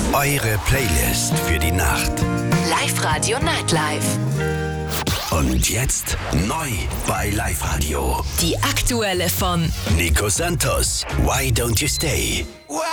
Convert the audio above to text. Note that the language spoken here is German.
Eure Playlist für die Nacht. Live-Radio Nightlife. Und jetzt neu bei Live-Radio. Die aktuelle von Nico Santos, Why Don't You Stay?